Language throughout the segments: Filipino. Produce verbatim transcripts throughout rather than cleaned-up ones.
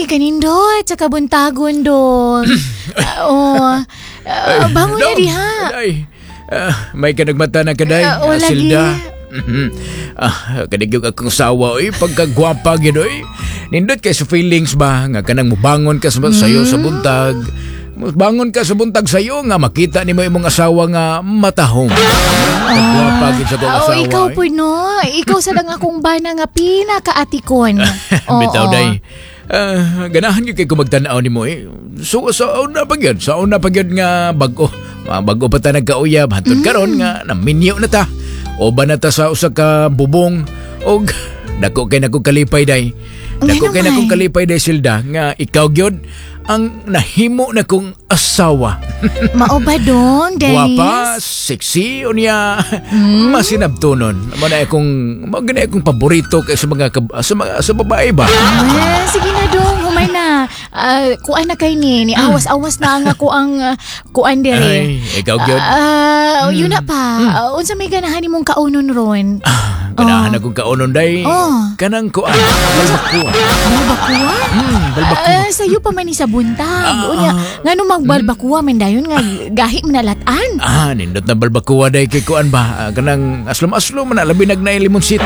Ay, kanindot sa kabuntagon dong. uh, oh, uh, bangon na diha. Ay, uh, may kanagmata na kaday, Uh, uh, wala Silda. gi. Ah, kanigyong akong sawa, oy, pagkagwapa gid oy. Nindot kay sa feelings ba nga kanang mubangon ka sa sayo sa buntag. Bangon ka sa buntag sayo nga makita nimo imong asawa nga matahong. Kagwapa gid sa kong Oh, asawa. ikaw eh. po no. Ikaw sa lang akong bana nga pinakaatikon. Bitaw day. Ah, ganahan gyud kay ko magtan-aw nimo eh. So sa una pa gyud, sa una pa gyud nga bag-o. Ah, bag-o pa ta nagkauyab hantud karon nga naminyo na ta. Oba na ta sa usa ka bubong og dako kay nako kalipay day. Dako kay Nga nako naman. kalipay day Silda nga ikaw gyud ang nahimo na kong asawa. Mao ba dong, Dennis? Guwapa, sexy, unya, masinabtunon. Mo na akong, mo gani akong paborito kay sa mga kab- sa mga sa babae ba. Ah, sige na dong, humay na. Uh, kuan na kay ni, ni awas-awas na nga ko ang uh, kuan dire. Ay, ikaw gyud. Ah, yun na pa. Ah, unsa may ganahan nimong kaunon ron? Ganahan akong kaunon day. Oh. Kanang kuan, balbakuan. Balbakuwa? Hmm, balbakuan. Ah, sayo pa man ni sa buntag. Unya, ngano magbalbakuwa man dayon nga gahi manalatan. Ah, nindot na balbakuwa day kay kuan ba. Ah, kanang aslom-aslom man na labi nagnay limonsito.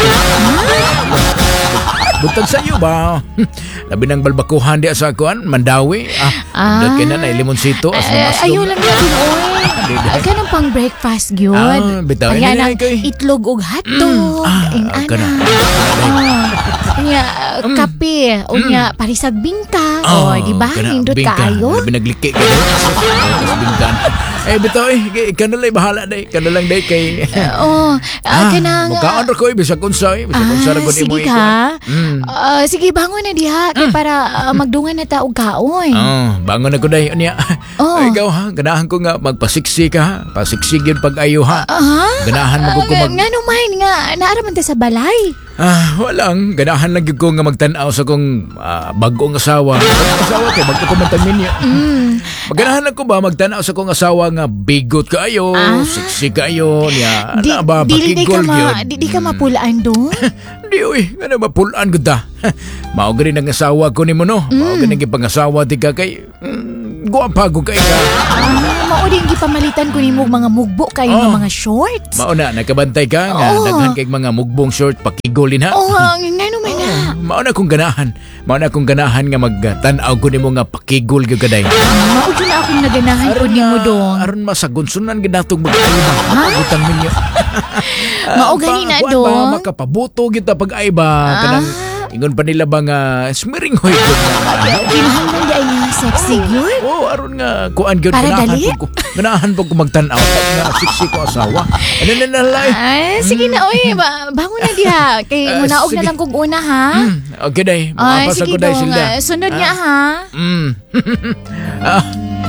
Butag sa iyo ba? Labi nang balbakuhan di sa kuan, Mandawi. Ah, Ah. dot kay na na limonsito, Ay, aslom-aslom. ayaw lang yun, oy. Ganang pang breakfast yun. Ah, bitaw. Ayan Ay, ang ay, ay. itlog o hotdog. Ah, Kain kana. ana. Unya, kape. Unya, parisag bingka. O, di ba? Hindot kaayo. Binagliki ka din. Bingkan. Eh, bitaw eh. Ikaw na lang bahala day. Ikaw na lang day kay... Oo. Ah, kanang... Mukhaan ko eh. Bisa kunsa eh. Bisa kunsa Ah, na kung imo sige eh. ka. Mm. Ah, sige, bangon na diha. Kay para ah, magdungan na ta og kaon. Oh, bangon ako day. Anya. Oh. Ay, ikaw ha. Ganahan ko nga magpasiksi ka ha. Pasiksi yun pag-ayo ha. Ah? Ganahan mo ko Ah, kumag... nga naman nga, naaraman ta sa balay. Ah, walang. Ganahan lang yun ko nga magtanaw sa kong ah, bagong asawa. Bagong asawa kay bago ko mantang ninyo. Mm. Maganahan lang ko ba magtanaw sa kong asawa nga bigot kayo, Ah. siksi kayo, niya, Di, na ba, dili di ka pakigol ma, yun. di, di ka mapulaan doon. Di, uy, ano ba, pulaan ko ta. Mao gani ang asawa ko ni mo, no? Mao gani ang pangasawa ti ka kay, mm, guwapa ko kay ka. Ah, mao din gipamalitan ko nimo mga mugbo kayo Oh. nga mga shorts. Mao na, nakabantay ka, nga, Oo. daghan kay mga mugbong short, pakigolin ha. Oh, nga naman na. Mao na kong ganahan. Mao na kong ganahan nga magtanaw ko nimo nga pakigol gyud kaday. Mao din na akong naganahan ko nimo dong. Aron masagunsunan gidatong magkaiba. Pagutang ninyo. Mao gani na Kuan ba, dong. makapabuto kita pag-aiba. Kanang ingon pa nila ba nga smiring hoy ko. Kinahanglan di ay nga sexy yun. Oh, aron nga kuan gyud Para ganahan dali? po ko. Ganahan po ko magtan-aw pag nga siksi ko asawa. Ano na nalay? Ay, sige na, oy, ba, bangon na diha. Kay Ah, munaog sige. na lang kog una, ha? Hmm, okay day. Ay, Makapas sige ako day dong. silda. Ah, sunod nga, ha? Mm. ah.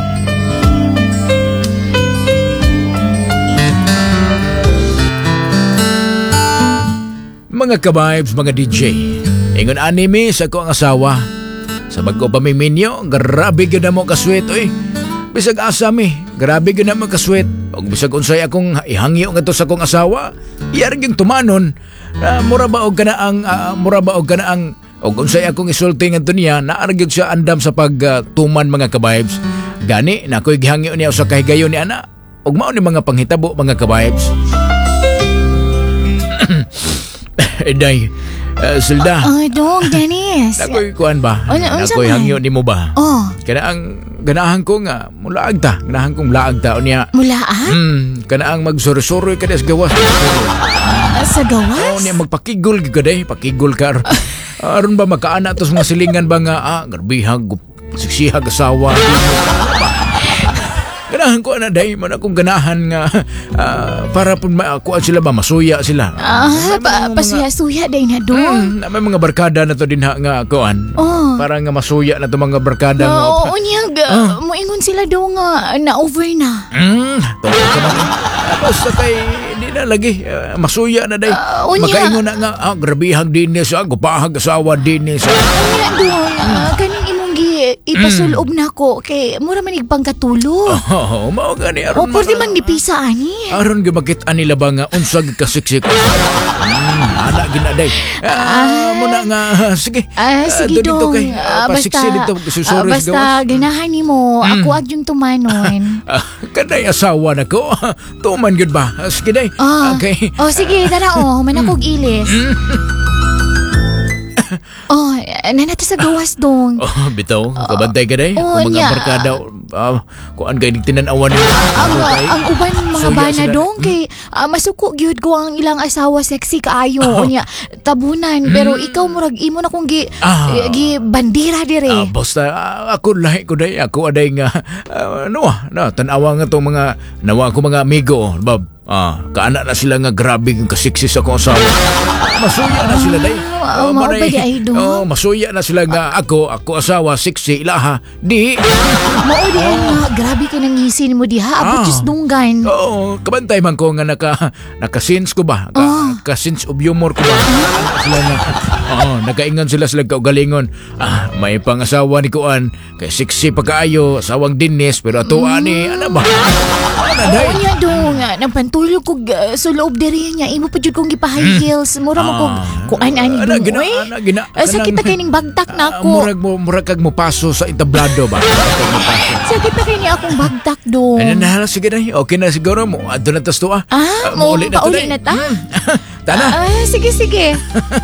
Mga ka-vibes, mga D J, ingon anime sa ko ang asawa. Sa bago pamiminyo, grabe gyud na mo kaswet oy. Bisag asa mi, grabe gyud na mo kaswet. Og bisag unsay akong ihangyo ngadto sa kong asawa, iyar gyud tumanon. Uh, mura ba og kana ang ah, mura ba og kana ang og unsay akong isulti ngadto niya, naara gyud siya andam sa pagtuman mga ka-vibes. Gani na ko'y gihangyo niya sa kahigayon ni ana. Og mao ni mga panghitabo mga ka-vibes. Eday, uh, Silda. Ay, dong, Dennis. Nakoy kuan ba? Ano, unsa Nakoy man? hangyo nimo ba? Oh, Kana ang ganahan ko nga mulaag ta, ganahan kong laag ta unya. mula ah? Hmm, kana ang magsuro-suro ka des gawas. Ah, sa Oh, gawas? niya magpakigol gyud kaday, pakigol ka. Aron ba makaana tos mga silingan ba nga ah, garbihag, siksihag asawa. Ganahan ko ana day man akong ganahan nga ah, para pud makuan sila ba masuya sila. Ah, May pa, mga- pasuya-suya day na dong. Hmm, na may mga barkada na to din ha, nga kuan. Oh. Para nga masuya na to mga barkada nga. Oo, unyag. Moingon sila daw nga na-over na. Hmm, tawag ka na. Basta kay di na lagi ah, masuya na day. Ah, unya. Makaingon na nga ah, grabihag din ni sa gupahag asawa din ni sa. Unya dong, ah, kaning imong gi ipasulob na ko kay mura man pangkatulog. Oh, mao gani O aron. pwede man nipisa ani. Aron gyud makit-an nila ba nga unsag kasiksik. Hmm, Ana ginaday. Ah, muna nga sige. Ah, sige dito dong. kay Ah, pasiksi basta, dito ah, susuris basta ganahan ni mo. Ako ag yung tumanon. Ah, kanay asawa na ko. Tuman gud ba? Ah, Sige day. Ah, Okay. Oh, sige, tara oh. Manakog ilis. Oh, nanata sa gawas dong. Oh, bitaw, kabantay ka day. oh, Kung mga nya. barkada, uh, kung ang kay tinanawan nila. Ang, ang uban mga Suya bana sila. dong kay ah, masuko gyud ko ang ilang asawa sexy kaayo unya tabunan pero ikaw murag imo na kung gi, Ah. eh, gi bandira Ah, dire. basta ah, ako lahi ko day. Ako aday nga, uh, ano ah, na, tanawa nga itong mga, nawa ko mga amigo, bab. Ah, kaana na sila nga grabe ng kasiksis ako asawa. Masuya na sila day. Ah, Oh, mao ba manay- di ay dong? Oh, masuya na sila nga ako, ako asawa, siksi, ilaha. Di. Mao di ay nga grabe ka nang isin mo diha abot Ah. just dunggan. Oo, kabantay man ko nga naka, naka-sense ko ba? Ka, Oh. Ka-sense of humor ko ba? Sila nga, oo, nakaingon sila sila kaugalingon. Ah, may pangasawa ni Kuan, kay siksi pa kaayo, asawang dinis, pero ato ani, ano ba? Ano day? Oo niya dong, nagpantulog ko uh, sa loob diri niya. Imo pa jud kong gipa high heels. Mura mo kog Ah. kuan-ani Ana, dong. gina- Uy. ana, gina- Ah, sakit na kanang- kay ning bagtak na Ah, ako. murag mo, murag kag mo paso sa entablado ba? Murag kag mo paso. Sakit na kay ni akong bagtak dong. Ano na, sige na, okay na siguro mo. Ato na tas to ah. Ah, mo mo ulit na to pauli day. na ta? Hmm. Tana. Ah, sige, sige.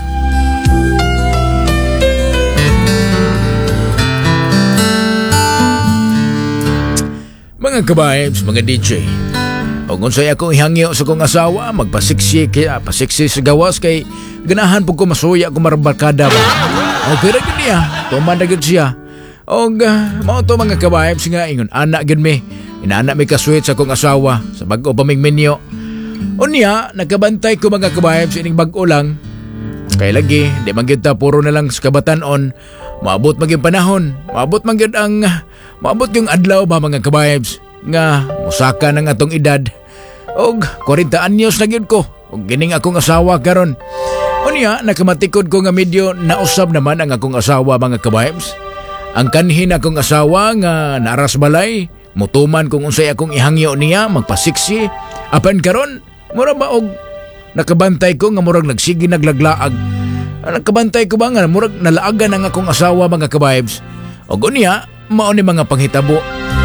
Mga kabahibs, mga D J, o kung sa'yo akong ihangyo sa kong asawa, magpasiksi, kaya pasiksi sa gawas kay ganahan po ko masuya ko marbarkada ba. Okay na gud niya, tuman na gud siya. O uh, mao to mga kabahibs nga ingon, anak gud mi, inaanak mi kaswit sa kong asawa sa bag-o paming menyo. Unya, nagkabantay ko mga kabahibs ining bag-o lang. Kay lagi, di man gyud ta puro na lang sa kabatanon. Maabot man gyud panahon, maabot man gyud ang maabot yung adlaw ba mga kabahibs nga musaka ng atong edad. Og forty anyos na gyud ko. Og gining akong asawa karon. Unya, nakamatikod ko nga medyo nausab naman ang akong asawa mga kabahibs. Ang kanhin akong asawa nga naras balay, mutuman kung unsay akong ihangyo niya magpasiksi. Apan karon, mura ba og nakabantay ko nga murag nagsige naglaglaag. Ah, Nakabantay ko ba nga murag nalaagan ang akong asawa mga kabahibs. O gunya, mao ni mga panghitabo.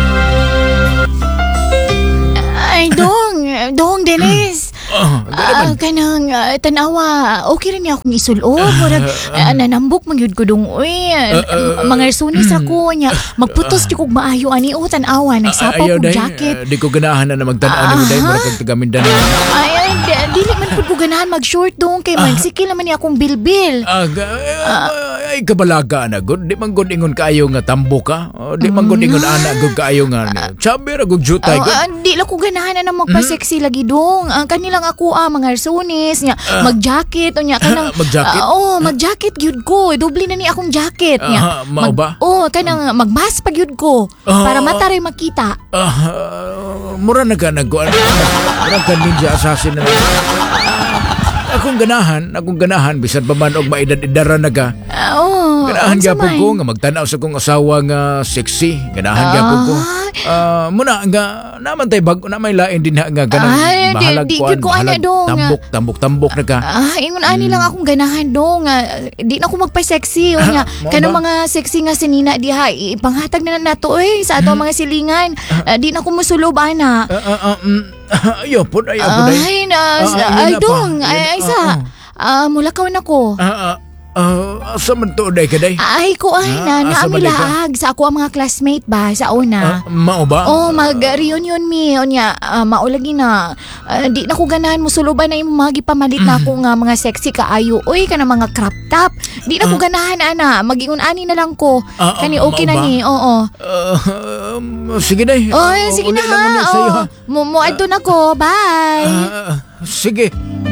Ay, dong. Dong, Dennis. Ah, Ah, kanang ah, tanawa, okay rin niya akong isulob. Murag, ah, nanambok magyud ko dong. Uy, ah, mga sunis ako niya. Magputos ko kog maayo ani o tanawa. Nagsapaw Ayaw, kog day, jacket. ah, di ko ganahan na na magtanaan ni mo day, murag kag taga Mindanao. Ay, ay, di- dili man pud ko ganahan mag-short dong. Kay magsikil naman niya akong bilbil. Ah, ga- eh, ay kabalaga na gud, di man gud ingon kaayo nga tambo ka. Oh, di man gud ingon ana gud kaayo nga. Sabi ra gud jutay Oh, gud. ah, di lang ko ganahan na magpa-sexy lagi dong. Ang kanilang ako ah, mga sunis niya, mag-jacket o niya kanang Mag-jacket? ah, oh, mag-jacket gyud ko. Doble na ni akong jacket niya. Ah, mao ba? Oh, kanang magmas pa gyud ko Ah. para mata rin makita. Ah, mura na ka nagkuan. Mura ka ninja assassin na. Akong ganahan, akong ganahan bisan pa man og maedad-edara na ka. Ah, oh, Ganahan unsa gyapon man? ko nga magtanaw sa kong asawa nga sexy. Ganahan gyapon ko. Ah, muna nga naman tay bag na may lain din ha, nga ganang Ay, di- bahalag di kuan, gyud ko ana bahalag dong. tambok, tambok, tambok na ka. Ah, ingon ani lang akong ganahan dong. Ah, di na ako magpa-sexy o niya. Mao Kanang ba? mga sexy nga sinina diha ipanghatag na nato eh sa ato mga silingan. Ah, di na ko musulob ana. Ah, ah, ah, mm, ayaw po, ayaw po. Ay, na, Ah, ah, ay, yun na pa. dong, ay, Yun- ay, ah, sa, ah. ah, mulakaw na ko. Ah, ah, ah, asa man to day ka day? Ay, ko ay, Ah, na, asa naami man day ka? lahag sa ako ang mga classmate ba, sa una. Ah, mao ba? Oh, mag-reunion mi, o niya, uh, maulagi na. Ah, di na ko ganahan mo suluban na yung mga gipamalit na ako nga mga sexy kaayo. Uy, ka na mga crop top. Di na ko ganahan, ana. Mag-ingon ani na lang ko. Ah, ah, Kani okay mao na ba? ni, oo. Ah, um, sige day. Oh, Ah, sige uli na lang ha. muna sa'yo, ha? Oh, mo, mo, adto na ko. Bye. Ah, sige.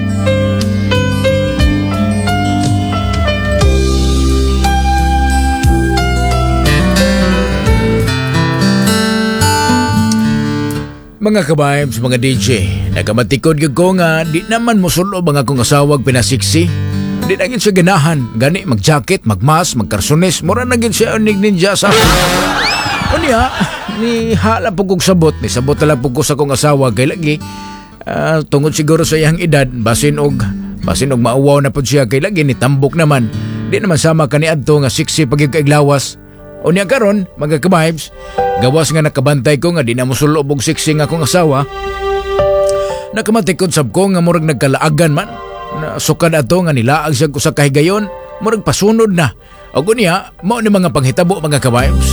Mga kabahibs, mga D J, nagamatikod gyud ko nga di naman mosulo mga kong asawag pinasiksi. Di na gid siya ganahan, gani mag-jacket, magmas, magkarsones, mura na gid siya unig ninja sa. Unya, ni hala po kong sabot, ni sabot na lang po ko sa kong asawa kay lagi. ah, tungod siguro sa iyang edad, basin og Basin og mauwaw na pod siya kay lagi ni tambok naman. Di naman sama kaniadto nga siksi pagkikaiglawas. Unya karon, mga ka-vibes, gawas nga nakabantay ko nga di na mosulob og siksi nga akong asawa. Nakamatikod sab ko nga murag nagkalaagan man. Na sukad ato nga nilaag siya ko sa kahigayon, murag pasunod na. Og unya, mao ni mga panghitabo mga ka-vibes.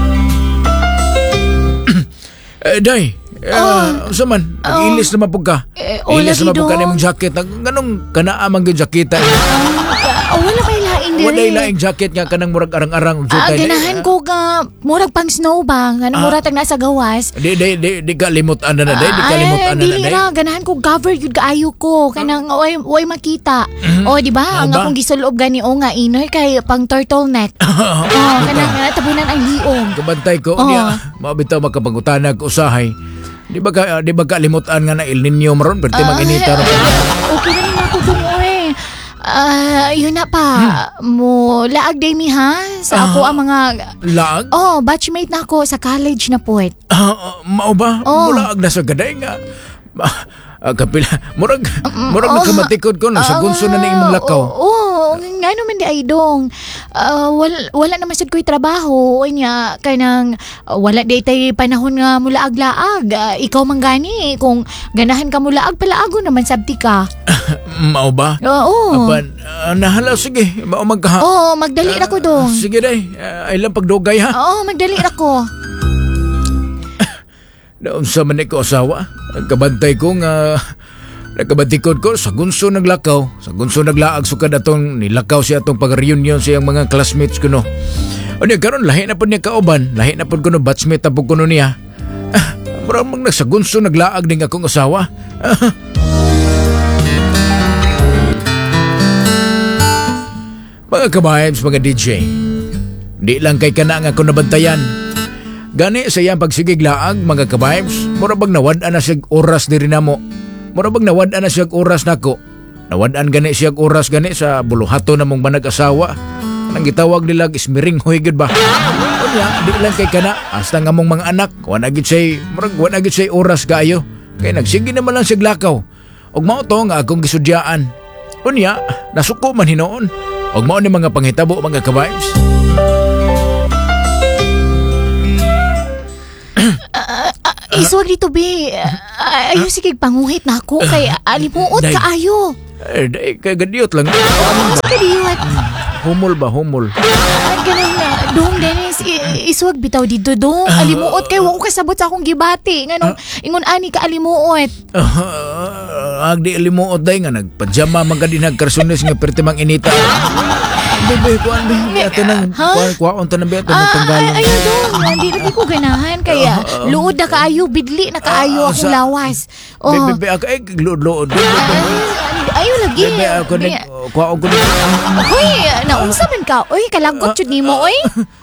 eh, day, uh, sa man, nag-ilis naman po ka. Eh, o, Ilis lagi naman po ka dong. na mong jacket. Ganong kanaamang yung jacket. Ah, wala kay lain diri. Wala laing jacket nga kanang murag arang-arang. og Ah, jutay. ganahan ko ka murag pang snow ba? Nga murag tag nasa gawas. Di, di, di, di ka limutan na na, day. Di ka limutan na na, dili day. ra ganahan ko cover yun kaayo ko kanang way, way makita. O di ba? Ang ba? akong gisulob gani o nga inoy kay pang turtleneck. Oh, kanang uh, tabunan ang liog. Kabantay ko, Oo. niya, mabitaw makapangutanag usahay. Di ba ka, di ba ka limutan nga na El Nino maron? Berti Ah, mag-inita ron. Okay na naman ako dun oy. Ah, yun na pa. Mo laag day mi ha sa ako Ah. ang mga Laag? Oh, batchmate na ako sa college na po. Ah, ah, mao ba? Oo. Mula ag nasa gaday nga. Ah, ah, kapila, murag, murag oh. nagkamatikod ko, nasa gunso na na imong lakaw. Oo, nga naman di ay dong. Ah, wala, wala naman sad ko'y trabaho. O niya, kanang ah, wala di tay panahon nga mula aglaag. Ah, ikaw man gani, kung ganahan ka mula ag, palaago naman sabti ka. Mao ba? Oo. Apan, ah, nahala, sige, mao magkaha. Oo, magdali ra ko dong. Sige day, uh, ay lang pagdugay ha. Oo, magdali ra ko. Naon sa man ko asawa, nagkabantay ko nga nagkabatikod ko sa gunso naglakaw, sa gunso naglaag sukad atong nilakaw siya atong pag-reunion sa iyang mga classmates ko no. O niya karon lahi na po niya kauban, lahi na po ko no batchmate na po ko no niya. Ah, murang mag nasa gunso naglaag ning akong asawa. Ah. Mga kabayabs, mga D J, di lang kay kana nga ako nabantayan. Gani sa iyang pagsigig laag, mga kabayabs, mura bang nawad-an na siyag oras diri namo. Mura bang nawad-an na siyag oras nako. Nawad-an gani siyag oras gani sa buluhato na mong manag-asawa. Nang gitawag nila ismiring hoy gud ba. Unya, di lang kay kana, hasta nga mong mga anak, wala gid say, murag wala gid say oras kaayo. Kay nagsige naman lang siyag lakaw. Og mao to nga akong gisudyaan. Unya, nasuko man hinoon. Og mao ni mga panghitabo mga kabayabs. Iswag dito, be. Ah, Ayaw sige panguhit na ako kay alimuot Day. ka ayo. Eh, day, kay gadiyot lang. Ano sa kadiyot? Humol ba, humol? Ay, ganun na. Dong, Dennis, i- iswag bitaw dito, dong. Alimuot kay wako kasabot sa akong gibati. Nga nung ingon ani ka alimuot. Uh, agdi limuot day nga nagpajama man ka din nagkarsunes nga pertimang inita. Bebe, kuan be, ato nang Ha? kuan kuan ta nang be ato Ah, tanggalan. ay, ayaw dong. Hindi lagi ko ganahan. Kaya luod na kaayo, bidli na kaayo Ah, akong sa- lawas. Oh. Bebe, bebe, ako ay luod-luod. Ay, ayaw lagi. Bebe, ako Be- nag kuan ko nag Hoy, naunsa man ka? Oy, kalagot jud nimo, oy.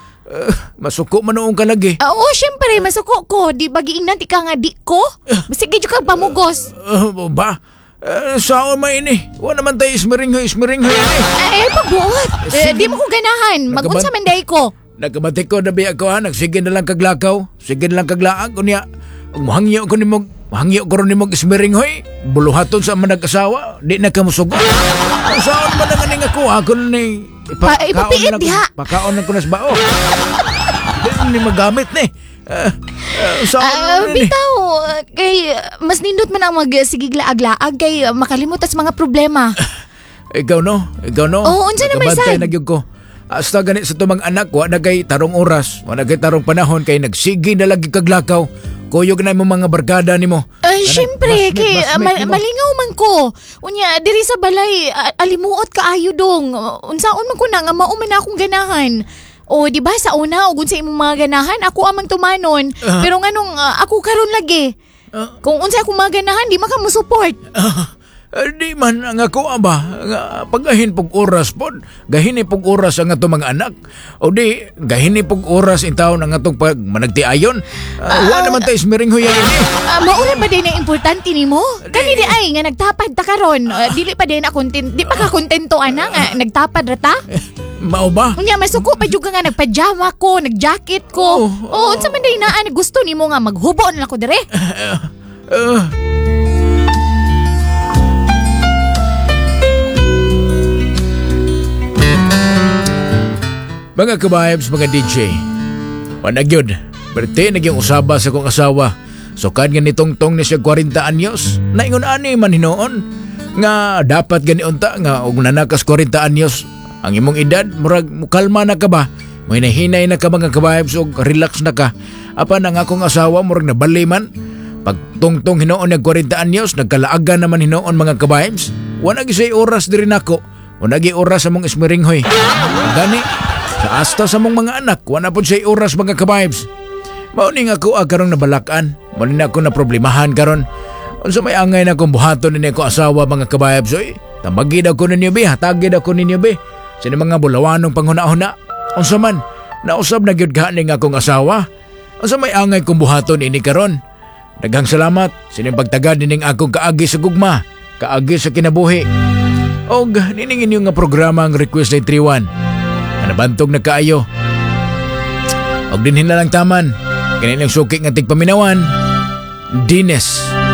masuko man noong ka lagi. Ah, Oo, syempre, masuko ko. Di ba giingnan ti ka nga di ko? Sige, ka pamugos. Uh, ba? Uh, saon man ini. Wa naman tayo ismiring hoy, ismiring hoy ini. Ay, pabuot. Eh, di mo ko ganahan. Magunsa man day ko. Nagkabatik ko na biya ko ha, nagsige na lang kaglakaw, sige na lang kaglaag ko niya. Ang mahangyo ko ni mo, mahangyo ko rin ni mo ismiring hoy, buluhaton sa manag-asawa, di na kamusugo. Ang saan ba na nga nga ko, ako na ni, Pa- ipapiit diha. Pakaon na ko na sa bao. Di na ni magamit ni. Uh, uh, saan Ah, na ni? bitaw, kay mas nindot man ang magsigiglaag-laag kay makalimot sa mga problema. Ikaw no, ikaw no. Oo, unsa naman, Nakabantay Sad? na gyud ko. Hasta gani sa tumang anak, wa na kay tarong oras, wa na kay tarong panahon kay nagsigi na lagi kaglakaw. Kuyog na mo mga barkada nimo. Ay, Kanang syempre, basmate, kay basmate ah, ma- nimo. malingaw man ko. Unya, diri sa balay, ah, alimuot ka ayo dong. Unsaon man ko na nga mao man akong ganahan. O, di ba sa una, ug unsa imong mga ganahan, ako amang tumanon. Ah. Pero nganong ah, ako karon lagi. Ah. Kung unsa akong mga ganahan, di man ka mo support. Ah, eh, di man ang ako ba nga pagahin pug oras pod gahini pug oras ang atong mga anak o di gahini pug oras in taon ang atong pag managtiayon. Ah, wa naman tayo ismiring hoy ini. Ah, maura ba din ang importante nimo? Kani di ay nga nagtapad ta karon. Ah, dili pa din na content, di pa ka kontento ana nga nagtapad ra ta? Mao ba? Unya masuko pa jud ka nga nagpajama ko, nagjacket ko. Oh, Oh, unsa man day naa gusto nimo nga maghubo na ako dire? Uh, Mga kabahibs, mga D J, panagyod, berti nagyang usaba sa kong asawa. Sukad nga nitong tong ni siya forty anyos, naingon ani man hinoon. Nga dapat gani unta nga og nanakas forty anyos, ang imong edad, murag mukalma na ka ba? May nahinay na ka mga kabahibs og relax na ka. Apan ang akong asawa murag nabali man. Pag tungtong hinoon nag forty anyos, nagkalaagan naman hinoon mga kabahibs. Wala gisay oras diri nako. Wala gi oras sa mong ismiringhoy. Gani, sa asta sa mong mga anak, wala po say oras mga kabahibs. Mauning ako akarong nabalakan. Mauning ako na problemahan karon. Unsa may angay na kong buhaton ni ko asawa mga kabahibs. Oy, tambagid ako ninyo be, hatagid ako ninyo be. Sini mga bulawanong panghuna-huna. Unsa man, nausab na gyud ganing akong asawa. Unsa may angay kong buhaton ini karon. Daghang salamat sining pagtagad nining akong kaagi sa gugma, kaagi sa kinabuhi. Og nining inyo nga programa ang Request nine three one. Nabantog na kaayo. Og dinhin na lang taman. Kanilang suki nga tigpaminawan, Dines.